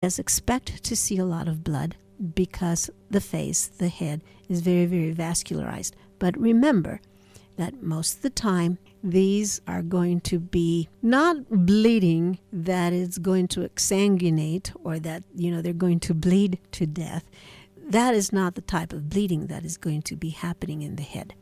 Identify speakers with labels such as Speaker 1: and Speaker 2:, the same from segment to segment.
Speaker 1: Yes, expect to see a lot of blood because the face, the head, is very, very vascularized. But remember that most of the time, these are going to be not bleeding that is going to exsanguinate or that, they're going to bleed to death. That is not the type of bleeding that is going to be happening in the head.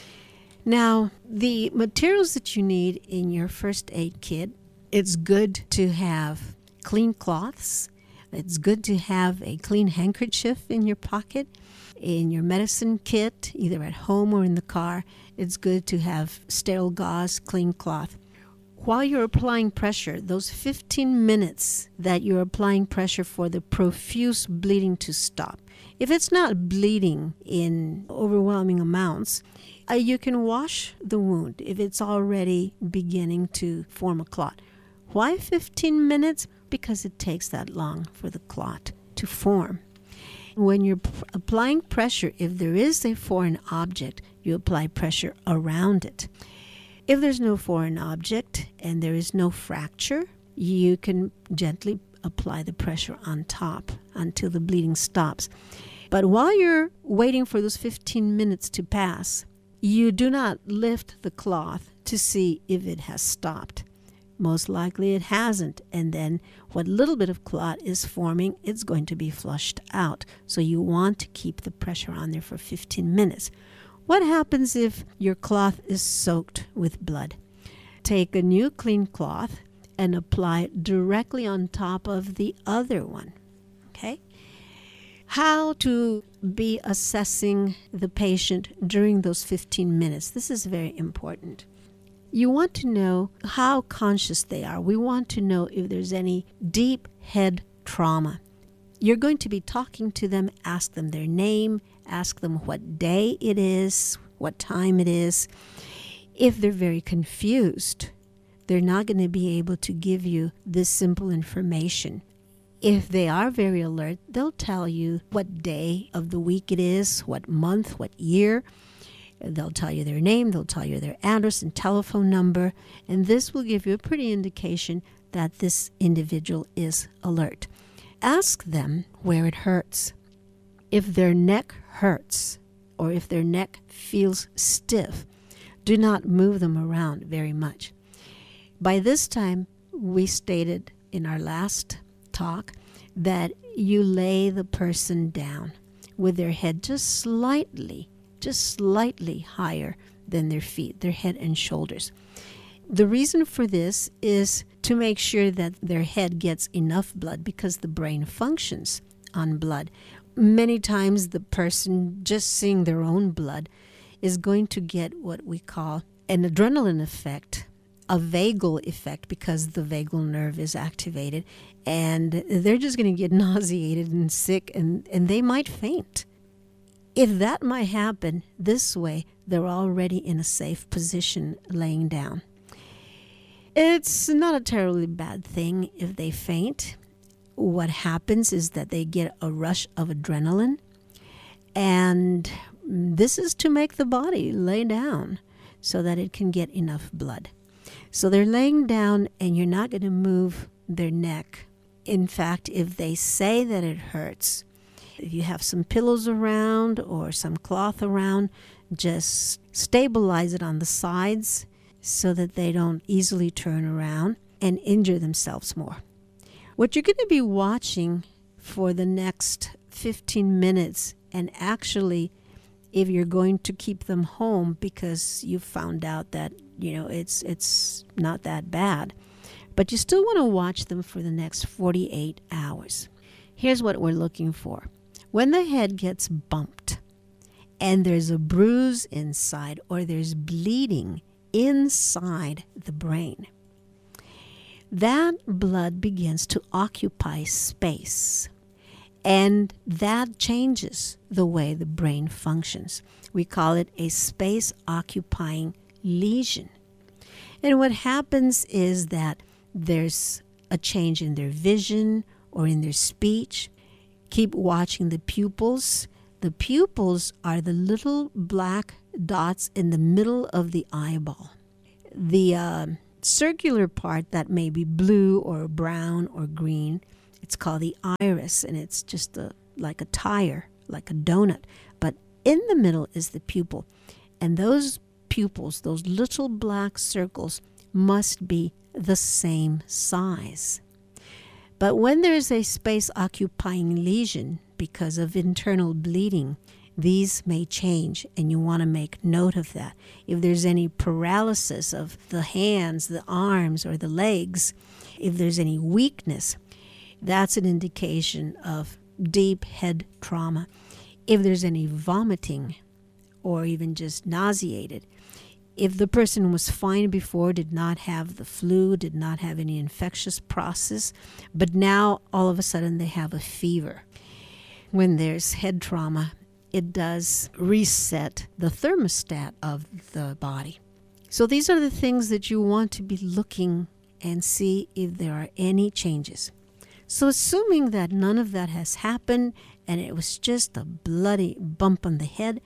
Speaker 1: Now, the materials that you need in your first aid kit, it's good to have clean cloths. It's good to have a clean handkerchief in your pocket. In your medicine kit, either at home or in the car, it's good to have sterile gauze, clean cloth. While you're applying pressure, those 15 minutes that you're applying pressure for the profuse bleeding to stop, if it's not bleeding in overwhelming amounts, you can wash the wound if it's already beginning to form a clot. Why 15 minutes? Because it takes that long for the clot to form. When you're applying pressure, if there is a foreign object, you apply pressure around it. If there's no foreign object and there is no fracture, you can gently apply the pressure on top until the bleeding stops. But while you're waiting for those 15 minutes to pass, you do not lift the cloth to see if it has stopped. Most likely it hasn't, and then what little bit of clot is forming, it's going to be flushed out. So you want to keep the pressure on there for 15 minutes. What happens if your cloth is soaked with blood? Take a new clean cloth and apply it directly on top of the other one. Okay? How to be assessing the patient during those 15 minutes. This is very important. You want to know how conscious they are. We want to know if there's any deep head trauma. You're going to be talking to them, ask them their name, ask them what day it is, what time it is. If they're very confused, they're not going to be able to give you this simple information. If they are very alert, they'll tell you what day of the week it is, what month, what year. They'll tell you their name, they'll tell you their address and telephone number, and this will give you a pretty indication that this individual is alert. Ask them where it hurts. If their neck hurts or if their neck feels stiff, do not move them around very much. By this time, we stated in our last talk that you lay the person down with their head just slightly higher than their feet, their head and shoulders. The reason for this is to make sure that their head gets enough blood because the brain functions on blood. Many times the person just seeing their own blood is going to get what we call an adrenaline effect, a vagal effect because the vagal nerve is activated, and they're just going to get nauseated and sick and they might faint. If that might happen this way, they're already in a safe position laying down. It's not a terribly bad thing if they faint. What happens is that they get a rush of adrenaline, and this is to make the body lay down so that it can get enough blood. So they're laying down and you're not going to move their neck. In fact, if they say that it hurts, if you have some pillows around or some cloth around, just stabilize it on the sides so that they don't easily turn around and injure themselves more. What you're going to be watching for the next 15 minutes, and actually if you're going to keep them home because you found out that, it's not that bad, but you still want to watch them for the next 48 hours. Here's what we're looking for. When the head gets bumped and there's a bruise inside or there's bleeding inside the brain, that blood begins to occupy space, and that changes the way the brain functions. We call it a space-occupying lesion. And what happens is that there's a change in their vision or in their speech. Keep watching the pupils. The pupils are the little black dots in the middle of the eyeball. The circular part that may be blue or brown or green It's called the iris, and it's just like a tire, like a donut. But in the middle is the pupil. And those pupils, those little black circles, must be the same size. But when there's a space-occupying lesion because of internal bleeding, these may change, and you want to make note of that. If there's any paralysis of the hands, the arms, or the legs, if there's any weakness, that's an indication of deep head trauma. If there's any vomiting or even just nauseated, if the person was fine before, did not have the flu, did not have any infectious process, but now all of a sudden they have a fever. When there's head trauma, it does reset the thermostat of the body. So these are the things that you want to be looking and see if there are any changes. So assuming that none of that has happened and it was just a bloody bump on the head,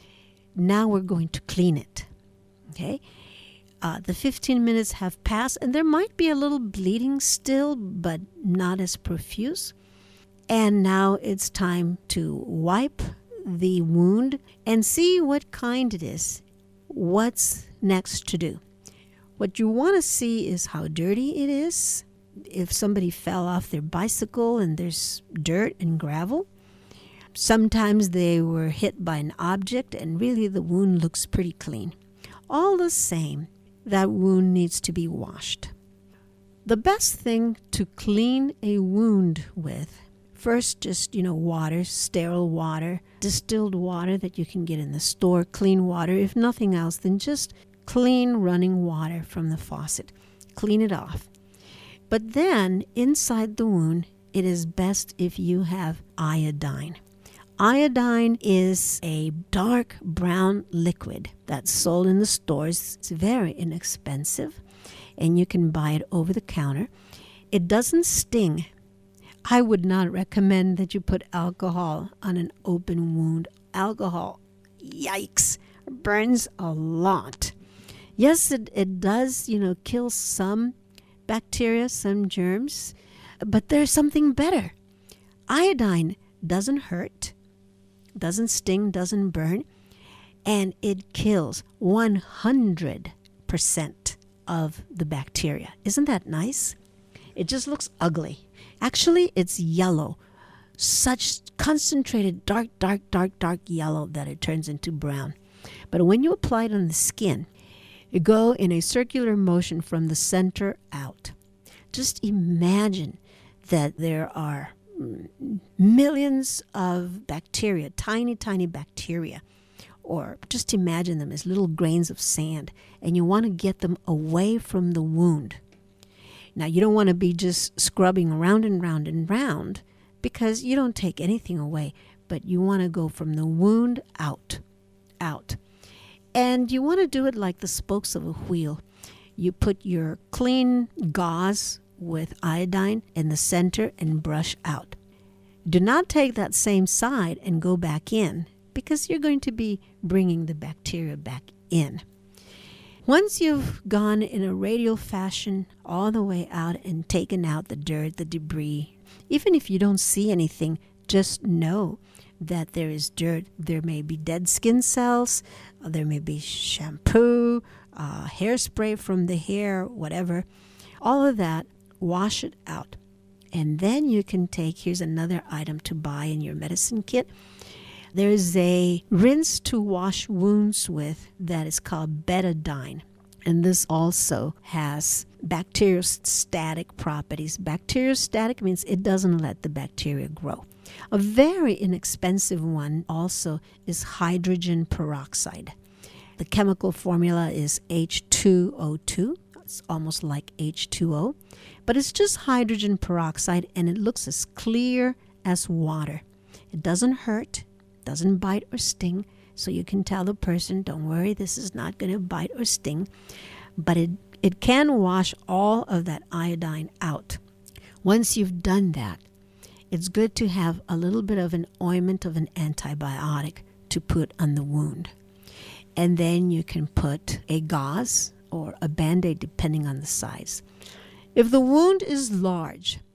Speaker 1: now we're going to clean it. Okay? The 15 minutes have passed, and there might be a little bleeding still, but not as profuse. And now it's time to wipe the wound and see what kind it is. What's next to do? What you want to see is how dirty it is. If somebody fell off their bicycle and there's dirt and gravel, sometimes they were hit by an object and really the wound looks pretty clean. All the same, that wound needs to be washed. The best thing to clean a wound with, first just, water, sterile water, distilled water that you can get in the store, clean water. If nothing else, then just clean running water from the faucet. Clean it off. But then inside the wound, it is best if you have iodine. Iodine is a dark brown liquid that's sold in the stores. It's very inexpensive, and you can buy it over the counter. It doesn't sting. I would not recommend that you put alcohol on an open wound. Alcohol, yikes, burns a lot. Yes, it does, kill some bacteria, some germs, but there's something better. Iodine doesn't hurt, doesn't sting, doesn't burn, and it kills 100% of the bacteria. Isn't that nice? It just looks ugly. Actually, it's yellow. Such concentrated dark yellow that it turns into brown. But when you apply it on the skin, you go in a circular motion from the center out. Just imagine that there are millions of bacteria, tiny bacteria, or just imagine them as little grains of sand, and you want to get them away from the wound. Now, you don't want to be just scrubbing round and round and round because you don't take anything away, but you want to go from the wound out. And you want to do it like the spokes of a wheel. You put your clean gauze with iodine in the center and brush out. Do not take that same side and go back in because you're going to be bringing the bacteria back in. Once you've gone in a radial fashion all the way out and taken out the dirt, the debris, even if you don't see anything, just know that there is dirt. There may be dead skin cells, there may be shampoo, hairspray from the hair, whatever. All of that, wash it out. And then you can take, here's another item to buy in your medicine kit. There's a rinse to wash wounds with that is called betadine. And this also has bacteriostatic properties. Bacteriostatic means it doesn't let the bacteria grow. A very inexpensive one also is hydrogen peroxide. The chemical formula is H2O2. It's almost like H2O, but it's just hydrogen peroxide, and it looks as clear as water. It doesn't hurt, doesn't bite or sting, so you can tell the person, don't worry, this is not going to bite or sting, but it can wash all of that iodine out. Once you've done that, it's good to have a little bit of an ointment of an antibiotic to put on the wound. And then you can put a gauze or a Band-Aid depending on the size. If the wound is large,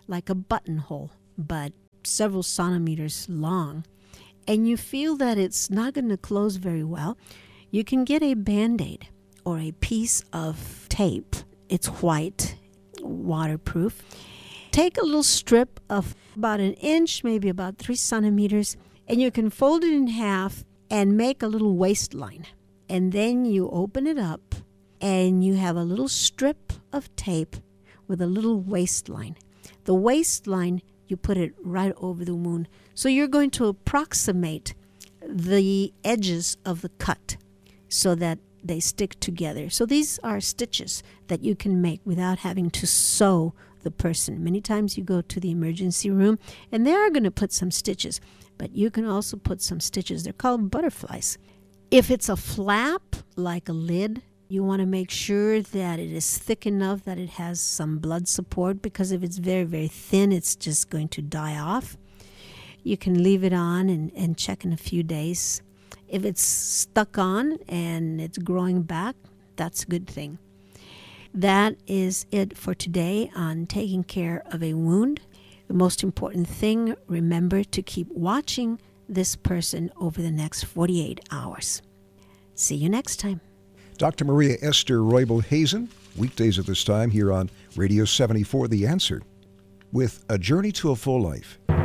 Speaker 1: like a buttonhole, but several centimeters long, and you feel that it's not going to close very well, you can get a Band-Aid or a piece of tape. It's white, waterproof. Take a little strip of about an inch, maybe about 3 centimeters, and you can fold it in half and make a little waistline. And then you open it up and you have a little strip of tape with a little waistline. The waistline, you put it right over the wound. So you're going to approximate the edges of the cut so that they stick together. So these are stitches that you can make without having to sew the person. Many times you go to the emergency room and they are going to put some stitches, but you can also put some stitches. They're called butterflies. If it's a flap, like a lid, you want to make sure that it is thick enough that it has some blood support, because if it's very, very thin, it's just going to die off. You can leave it on and check in a few days. If it's stuck on and it's growing back, that's a good thing. That is it for today on taking care of a wound. The most important thing, remember to keep watching this person over the next 48 hours. See you next time.
Speaker 2: Dr. Maria Esther Roybal Hazen, weekdays at this time here on Radio 74 The Answer, with A Journey to a Full Life.